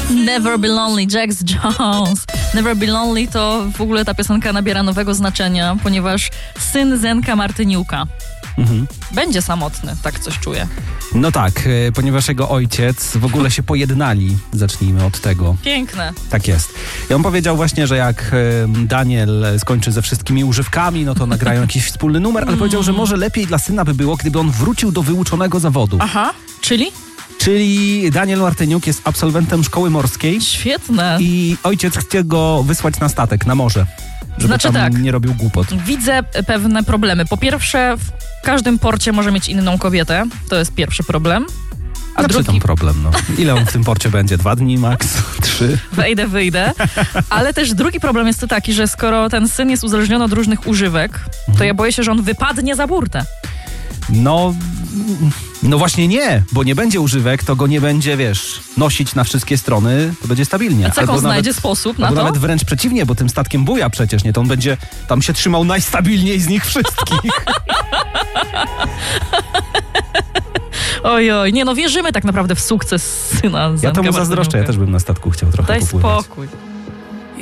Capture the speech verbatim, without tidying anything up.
Never Be Lonely, Jax Jones. Never Be Lonely to w ogóle ta piosenka nabiera nowego znaczenia, ponieważ syn Zenka Martyniuka mhm. będzie samotny, tak coś czuję. No tak, y, ponieważ jego ojciec w ogóle się pojednali. Zacznijmy od tego. Piękne. Tak jest. I on powiedział właśnie, że jak y, Daniel skończy ze wszystkimi używkami, no to nagrają jakiś wspólny numer, ale mm. powiedział, że może lepiej dla syna by było, gdyby on wrócił do wyuczonego zawodu. Aha, czyli? Czyli Daniel Martyniuk jest absolwentem szkoły morskiej. Świetne. I ojciec chce go wysłać na statek, na morze. Żeby znaczy tam tak, nie robił głupot. Widzę pewne problemy. Po pierwsze, w każdym porcie może mieć inną kobietę. To jest pierwszy problem. A znaczy drugi... tam problem, no. Ile on w tym porcie będzie? Dwa dni max? Trzy? Wejdę, wyjdę. Ale też drugi problem jest taki, że skoro ten syn jest uzależniony od różnych używek, to mhm. ja boję się, że on wypadnie za burtę. No, no właśnie nie, bo nie będzie używek, to go nie będzie, wiesz, nosić na wszystkie strony, to będzie stabilnie. A co, on znajdzie nawet, sposób na to? Nawet wręcz przeciwnie, bo tym statkiem buja przecież, nie? To on będzie tam się trzymał najstabilniej z nich wszystkich. Oj, oj, nie no, wierzymy tak naprawdę w sukces syna Zenka Ja to mu zazdroszczę, ja też bym na statku chciał trochę Daj popływać. spokój.